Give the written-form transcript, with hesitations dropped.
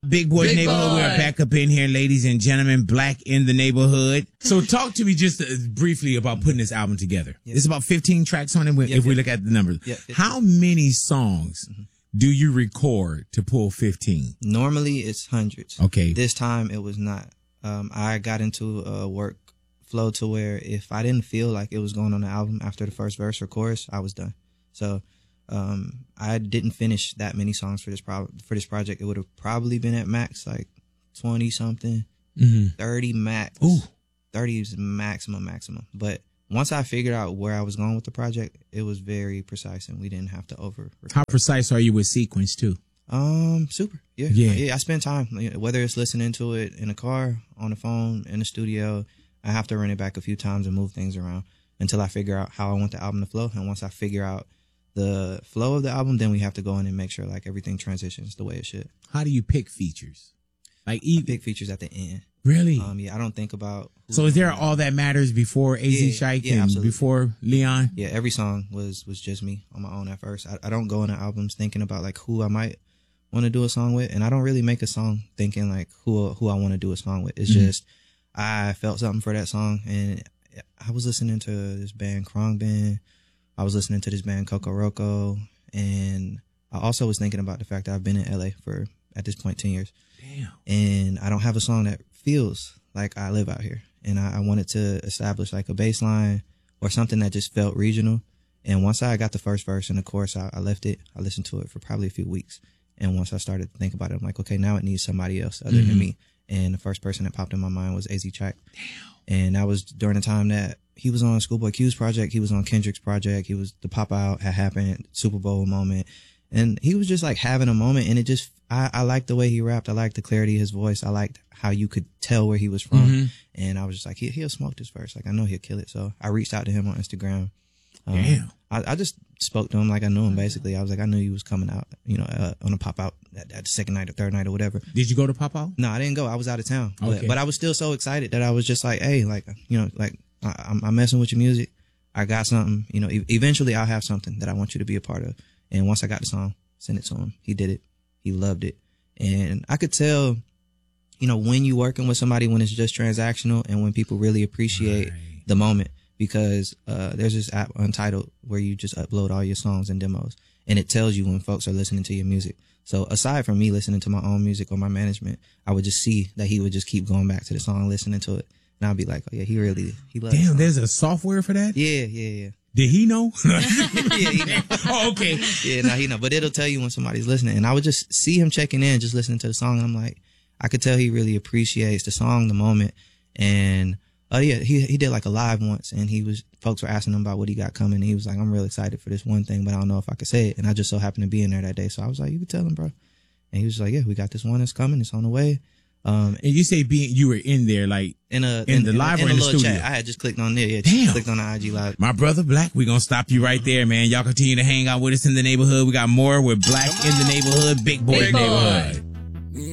Big Boy Neighborhood. Boy. We are back up in here, ladies and gentlemen. Black in the Neighborhood. So talk to me just briefly about putting this album together. Yeah. There's about 15 tracks on it if we look at the numbers. Yeah, how many songs do you record to pull 15? Normally it's hundreds. Okay. This time it was not. I got into a work flow to where if I didn't feel like it was going on the album after the first verse or chorus, I was done. So I didn't finish that many songs for this project. It would have probably been at max like 20 something, 30 max. Ooh. 30 is maximum. But once I figured out where I was going with the project, it was very precise and we didn't have to over. How precise are you with sequence too? Super. Yeah. I spend time, whether it's listening to it in a car, on the phone, in the studio. I have to run it back a few times and move things around until I figure out how I want the album to flow. And once I figure out the flow of the album, then we have to go in and make sure like everything transitions the way it should. How do you pick features? Like pick features at the end. Really? Yeah, I don't think about. So is there all that matters before AZ Shike and absolutely. before Leon? Yeah, every song was just me on my own at first. I don't go into albums thinking about like who I might want to do a song with, and I don't really make a song thinking like who I want to do a song with. It's just I felt something for that song, and I was listening to this band Krong Band. I was listening to this band Coco Roco, and I also was thinking about the fact that I've been in LA for at this point 10 years. Damn. And I don't have a song that feels like I live out here. And I wanted to establish like a bass line or something that just felt regional. And once I got the first verse and the chorus, I left it. I listened to it for probably a few weeks. And once I started to think about it, I'm like, okay, now it needs somebody else other than me. And the first person that popped in my mind was AZ Shike. Damn. And that was during the time that he was on Schoolboy Q's project. He was on Kendrick's project. He was the pop out had happened, Super Bowl moment. And he was just like having a moment. And it just, I liked the way he rapped. I liked the clarity of his voice. I liked how you could tell where he was from. And I was just like, he'll smoke this verse. Like, I know he'll kill it. So I reached out to him on Instagram. Damn. I just spoke to him like I knew him, basically. I was like, I knew he was coming out, on a pop out at the second night or third night or whatever. Did you go to pop out? No, I didn't go. I was out of town. Okay. But I was still so excited that I was just like, hey, like, I'm messing with your music. I got something, eventually I'll have something that I want you to be a part of. And once I got the song, sent it to him. He did it. He loved it. And I could tell, when you're working with somebody, when it's just transactional and when people really appreciate the moment, because there's this app Untitled where you just upload all your songs and demos and it tells you when folks are listening to your music. So aside from me listening to my own music or my management, I would just see that he would just keep going back to the song, listening to it. And I'd be like, oh yeah, he loves it. Damn, there's a software for that? Yeah. Did he know? Yeah, he know. Oh, okay. Yeah, no, he know. But it'll tell you when somebody's listening. And I would just see him checking in, just listening to the song. And I'm like, I could tell he really appreciates the song, the moment. And he did like a live once, and folks were asking him about what he got coming. And he was like, I'm really excited for this one thing, but I don't know if I could say it. And I just so happened to be in there that day. So I was like, you can tell him, bro. And he was like, yeah, we got this one that's coming. It's on the way. And you say you were in there, like in the live or in the studio? Chat. I had just clicked on there. Yeah, Damn. Clicked on the IG live. My brother Black, we're going to stop you right there, man. Y'all continue to hang out with us in the neighborhood. We got more with Black in the Neighborhood, Big Boy Neighborhood.